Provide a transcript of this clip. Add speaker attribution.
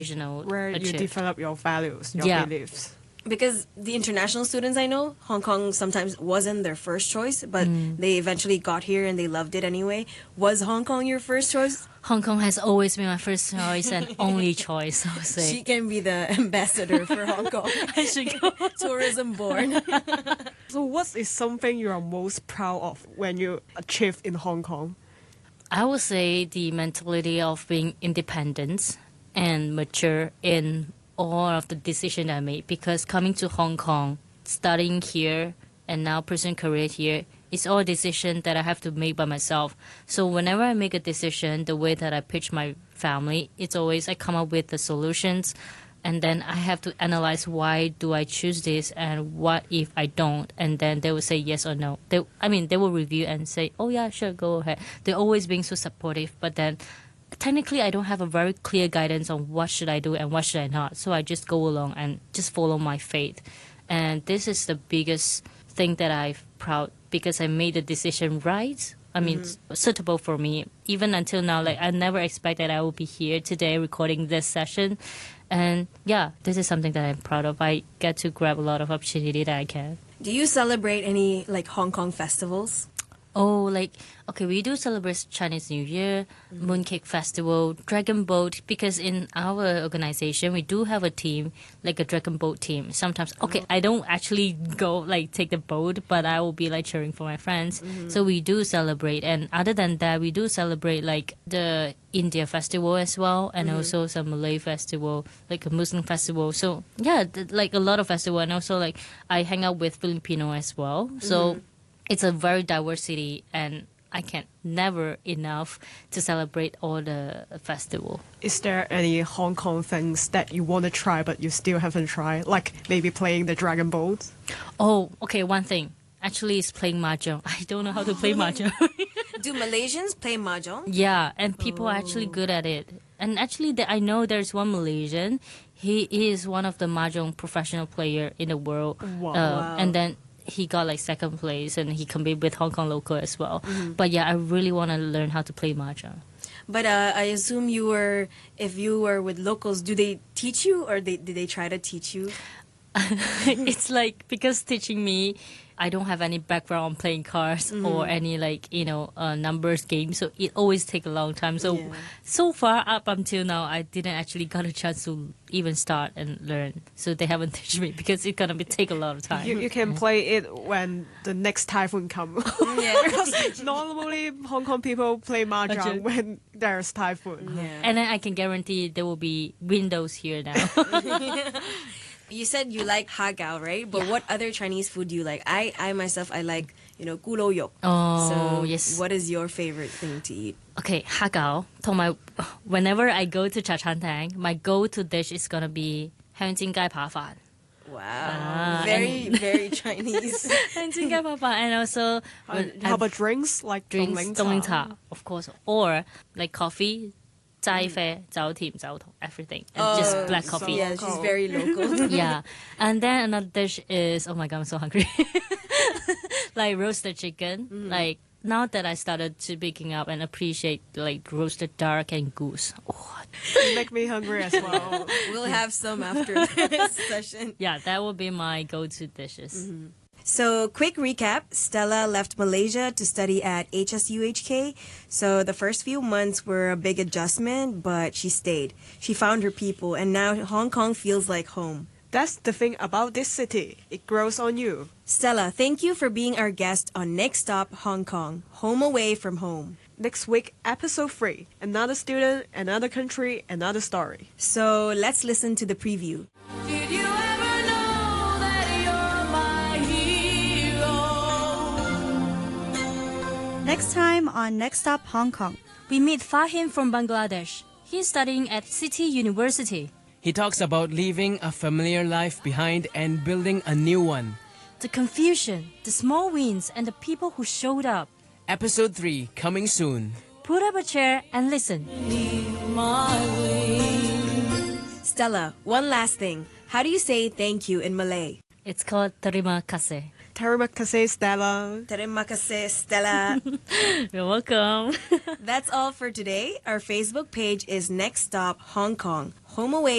Speaker 1: where you develop your values, your beliefs.
Speaker 2: Because the international students I know, Hong Kong sometimes wasn't their first choice, but they eventually got here and they loved it anyway. Was Hong Kong your first choice?
Speaker 3: Hong Kong has always been my first choice and only choice, I would say.
Speaker 2: She can be the ambassador for Hong Kong.
Speaker 3: I should go.
Speaker 2: Tourism board.
Speaker 1: So what is something you are most proud of when you achieved in Hong Kong?
Speaker 3: I would say the mentality of being independent and mature in all of the decisions I made, because coming to Hong Kong, studying here, and now pursuing career here, it's all a decision that I have to make by myself. So whenever I make a decision, the way that I pitch my family, it's always I come up with the solutions, and then I have to analyze why do I choose this and what if I don't, and then they will say yes or no. They will review and say, oh yeah, sure, go ahead. They're always being so supportive, but then technically I don't have a very clear guidance on what should I do and what should I not. So I just go along and just follow my faith. And this is the biggest thing that I'm proud, because I made the decision right. Suitable for me. Even until now, I never expected I will be here today recording this session. And yeah, this is something that I'm proud of. I get to grab a lot of opportunity that I can.
Speaker 2: Do you celebrate any Hong Kong festivals?
Speaker 3: Oh, we do celebrate Chinese New Year, Mooncake Festival, Dragon Boat, because in our organization, we do have a team, a Dragon Boat team. Sometimes, I don't actually go, take the boat, but I will be, cheering for my friends. So we do celebrate. And other than that, we do celebrate, the India Festival as well, and also some Malay Festival, a Muslim festival. So, yeah, a lot of festival. And also, I hang out with Filipino as well. So it's a very diverse city, and I can never enough to celebrate all the festival.
Speaker 1: Is there any Hong Kong things that you want to try but you still haven't tried? Like maybe playing the Dragon Boat?
Speaker 3: Oh, okay, one thing. Actually, is playing mahjong. I don't know how to play mahjong.
Speaker 2: Do Malaysians play mahjong?
Speaker 3: Yeah, and people are actually good at it. And actually, I know there's one Malaysian. He is one of the mahjong professional player in the world.
Speaker 1: Wow.
Speaker 3: And then he got second place, and he competed with Hong Kong local as well. But yeah, I really want to learn how to play mahjong.
Speaker 2: But I assume if you were with locals, do they teach you, or did they try to teach you?
Speaker 3: It's because teaching me, I don't have any background on playing cards or any numbers game, so it always take a long time. So far up until now, I didn't actually got a chance to even start and learn. So they haven't taught me because it's gonna take a lot of time.
Speaker 1: You can play it when the next typhoon comes. Because normally Hong Kong people play mahjong when there's typhoon.
Speaker 2: Yeah.
Speaker 3: And then I can guarantee there will be windows here now.
Speaker 2: You said you like hagao, right? But what other Chinese food do you like? I myself, I like, gu lou yok.
Speaker 3: Oh,
Speaker 2: so
Speaker 3: yes.
Speaker 2: What is your favorite thing to eat?
Speaker 3: Okay, hagao. Whenever I go to Cha Chan Tang, my go-to dish is gonna be 香煎雞扒飯.
Speaker 2: Wow. Very, very Chinese.
Speaker 3: 香煎雞扒飯. And also...
Speaker 1: how about drinks? Like
Speaker 3: drinks, 凍檸茶, of course. Or coffee, 齋啡, 走甜走糖, everything. And just black coffee.
Speaker 2: Yeah, she's very local.
Speaker 3: Yeah. And then another dish is... Oh my God, I'm so hungry. Roasted chicken. Now that I started to picking up and appreciate roasted duck and goose. Oh.
Speaker 1: You make me hungry as well.
Speaker 2: We'll have some after this session.
Speaker 3: Yeah, that will be my go-to dishes.
Speaker 2: So, quick recap. Stella left Malaysia to study at HSUHK. So, the first few months were a big adjustment, but she stayed. She found her people, and now Hong Kong feels like home.
Speaker 1: That's the thing about this city. It grows on you.
Speaker 2: Stella, thank you for being our guest on Next Stop Hong Kong, home away from home.
Speaker 1: Next week, episode 3. Another student, another country, another story.
Speaker 2: So, let's listen to the preview.
Speaker 4: Did you ever know that you're my hero?
Speaker 5: Next time on Next Stop Hong Kong,
Speaker 3: we meet Fahim from Bangladesh. He's studying at City University.
Speaker 6: He talks about leaving a familiar life behind and building a new one.
Speaker 3: The confusion, the small wins, and the people who showed up.
Speaker 6: Episode 3, coming soon.
Speaker 3: Put up a chair and listen.
Speaker 2: Stella, one last thing. How do you say thank you in Malay?
Speaker 3: It's called terima kasih.
Speaker 1: Terima kasih, Stella.
Speaker 2: Terima kasih, Stella.
Speaker 3: You're welcome.
Speaker 2: That's all for today. Our Facebook page is Next Stop Hong Kong, Home Away